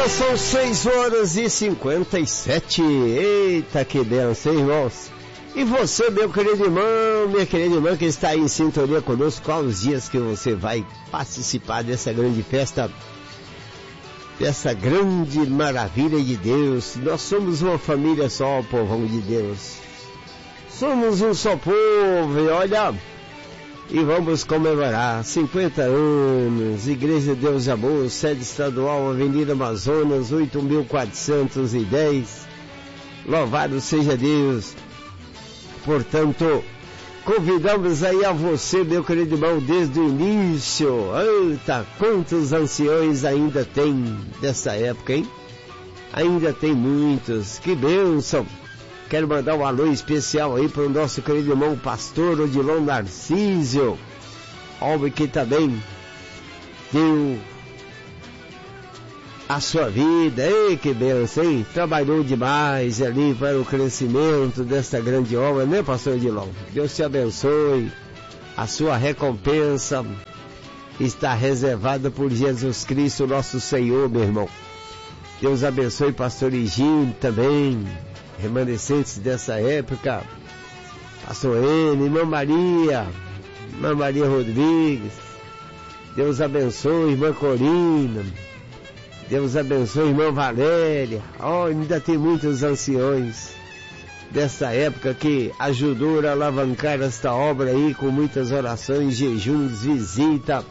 Já são 6h57. Eita, que benção, irmãos. E você, meu querido irmão, minha querida irmã que está aí em sintonia conosco, quais os dias que você vai participar dessa grande festa, dessa grande maravilha de Deus? Nós somos uma família só, povão de Deus. Somos um só povo, e olha, e vamos comemorar 50 anos, Igreja de Deus de Amor, sede estadual, Avenida Amazonas, 8.410. Louvado seja Deus. Portanto, convidamos aí a você, meu querido irmão, desde o início. Eita, quantos anciões ainda tem dessa época, hein? Ainda tem muitos, que bênção. Quero mandar um alô especial aí para o nosso querido irmão pastor Odilon Narcísio, homem que também deu a sua vida. Ei, que bênção, hein? Trabalhou demais ali para o crescimento dessa grande obra, né, pastor Odilon? Deus te abençoe. A sua recompensa está reservada por Jesus Cristo, nosso Senhor, meu irmão. Deus abençoe pastor Higino também, remanescentes dessa época, pastor N, irmã Maria Rodrigues. Deus abençoe irmã Corina. Deus abençoe irmã Valéria. Ainda tem muitos anciões dessa época que ajudou a alavancar esta obra aí com muitas orações, jejuns, visita,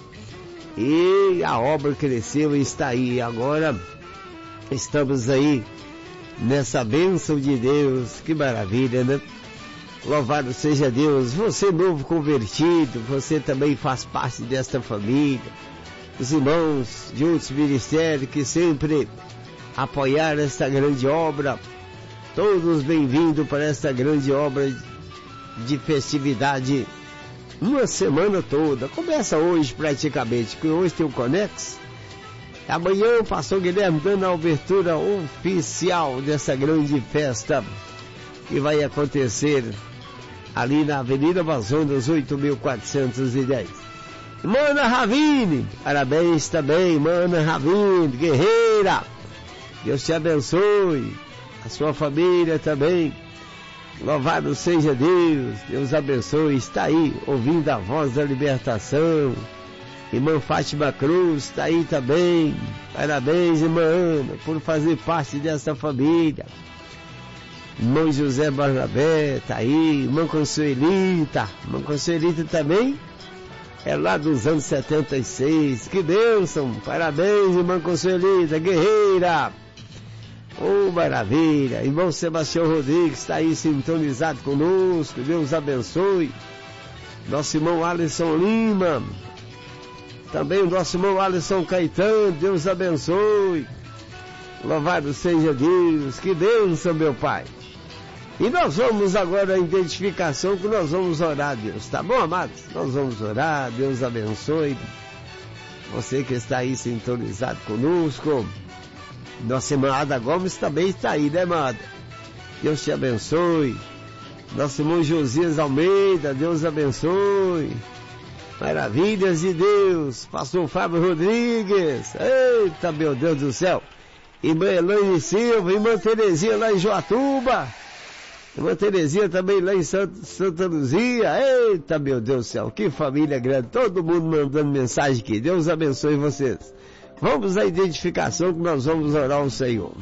e a obra cresceu e está aí. Agora estamos aí nessa bênção de Deus. Que maravilha, né? Louvado seja Deus. Você novo convertido, você também faz parte desta família. Os irmãos de outros ministérios que sempre apoiaram esta grande obra, todos bem-vindos para esta grande obra de festividade, uma semana toda. Começa hoje praticamente, porque hoje tem o Conex. Amanhã o pastor Guilherme dando a abertura oficial dessa grande festa que vai acontecer ali na Avenida Amazonas, 8.410. Mana Ravine, parabéns também, Mana Ravine, guerreira. Deus te abençoe, a sua família também. Louvado seja Deus, Deus abençoe. Está aí ouvindo a voz da libertação. Irmã Fátima Cruz está aí também. Parabéns, irmã Ana, por fazer parte dessa família. Irmão José Barnabé está aí. Irmã Consuelita também é lá dos anos 76. Que bênção. Parabéns, irmã Consuelita, guerreira. Oh, maravilha. Irmão Sebastião Rodrigues está aí sintonizado conosco. Deus abençoe. Nosso irmão Alisson Lima. Também o nosso irmão Alisson Caetano. Deus abençoe. Louvado seja Deus. Que bênção, meu Pai. E nós vamos agora à identificação, que nós vamos orar a Deus, tá bom, amados? Nós vamos orar, Deus abençoe você que está aí sintonizado conosco. Nossa irmã Ada Gomes também está aí, né, amada? Deus te abençoe. Nosso irmão Josias Almeida, Deus abençoe. Maravilhas de Deus. Pastor Fábio Rodrigues. Eita, meu Deus do céu. Irmã Elaine Silva, irmã Terezinha lá em Joatuba. Irmã Terezinha também lá em Santa Luzia. Eita, meu Deus do céu, que família grande. Todo mundo mandando mensagem aqui. Deus abençoe vocês. Vamos à identificação que nós vamos orar ao Senhor.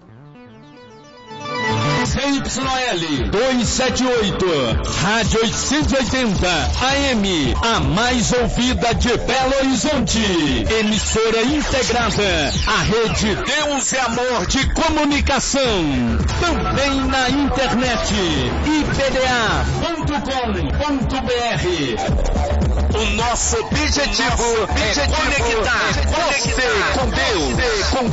ZYL 278, Rádio 880 AM, a mais ouvida de Belo Horizonte. Emissora integrada à Rede Deus e Amor de Comunicação. Também na internet, ipda.com.br. O nosso objetivo é conectar você com Deus.